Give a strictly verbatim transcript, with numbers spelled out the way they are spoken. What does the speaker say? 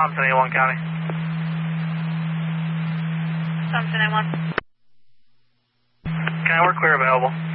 Thompson, A one County. Thompson, A one. Can I work clear available?